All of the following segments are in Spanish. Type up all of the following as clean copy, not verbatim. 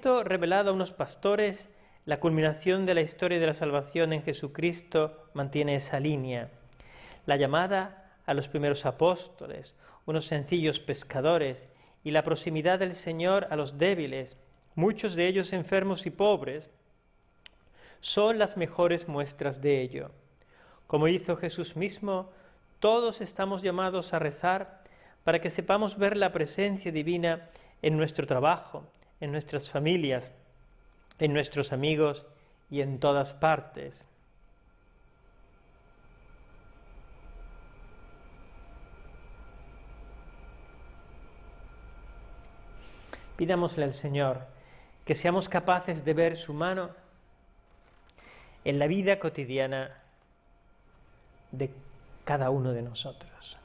Cristo revelado a unos pastores, la culminación de la historia de la salvación en Jesucristo mantiene esa línea. La llamada a los primeros apóstoles, unos sencillos pescadores, y la proximidad del Señor a los débiles, muchos de ellos enfermos y pobres, son las mejores muestras de ello. Como hizo Jesús mismo, todos estamos llamados a rezar para que sepamos ver la presencia divina en nuestro trabajo, en nuestras familias, en nuestros amigos y en todas partes. Pidámosle al Señor que seamos capaces de ver su mano en la vida cotidiana de cada uno de nosotros.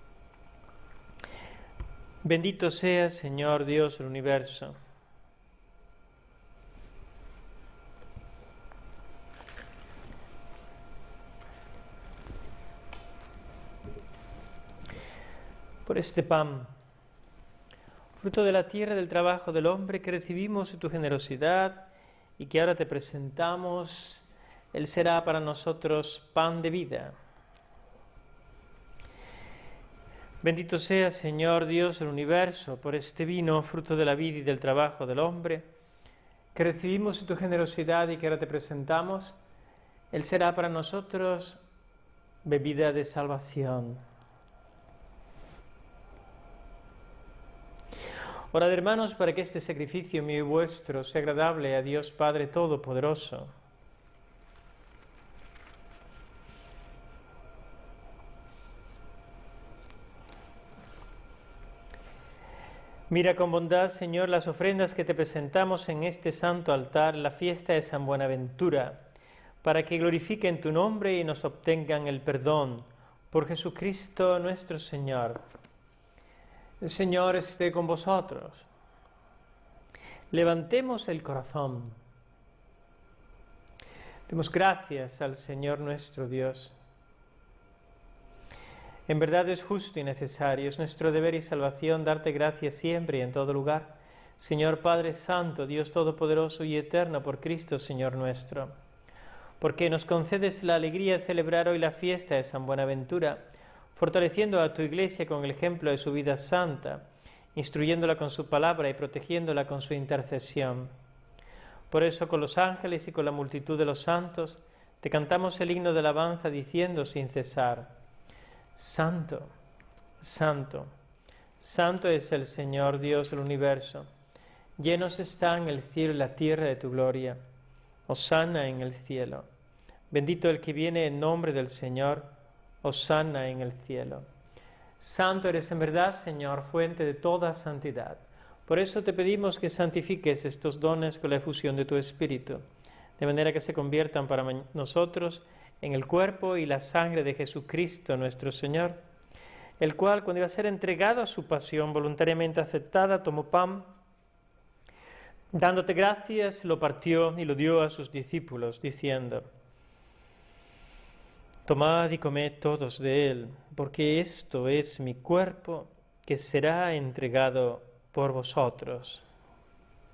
Bendito sea, Señor Dios del universo. Por este pan, fruto de la tierra del trabajo del hombre, que recibimos de tu generosidad y que ahora te presentamos, Él será para nosotros pan de vida. Bendito sea, Señor Dios del universo, por este vino, fruto de la vida y del trabajo del hombre, que recibimos de tu generosidad y que ahora te presentamos, Él será para nosotros bebida de salvación. Orad, hermanos, para que este sacrificio mío y vuestro sea agradable a Dios Padre Todopoderoso. Mira con bondad, Señor, las ofrendas que te presentamos en este santo altar, la fiesta de San Buenaventura, para que glorifiquen tu nombre y nos obtengan el perdón. Por Jesucristo nuestro Señor. El Señor esté con vosotros. Levantemos el corazón. Demos gracias al Señor nuestro Dios. En verdad es justo y necesario, es nuestro deber y salvación darte gracias siempre y en todo lugar, Señor Padre Santo, Dios Todopoderoso y Eterno, por Cristo, Señor nuestro. Porque nos concedes la alegría de celebrar hoy la fiesta de San Buenaventura, fortaleciendo a tu Iglesia con el ejemplo de su vida santa, instruyéndola con su palabra y protegiéndola con su intercesión. Por eso, con los ángeles y con la multitud de los santos, te cantamos el himno de alabanza diciendo sin cesar: Santo, Santo, Santo es el Señor Dios del universo. Llenos están el cielo y la tierra de tu gloria. Hosana en el cielo. Bendito el que viene en nombre del Señor. Hosana en el cielo. Santo eres en verdad, Señor, fuente de toda santidad. Por eso te pedimos que santifiques estos dones con la efusión de tu Espíritu, de manera que se conviertan para nosotros en el cuerpo y la sangre de Jesucristo nuestro Señor, el cual, cuando iba a ser entregado a su pasión voluntariamente aceptada, tomó pan, dándote gracias, lo partió y lo dio a sus discípulos, diciendo: Tomad y comed todos de él, porque esto es mi cuerpo, que será entregado por vosotros.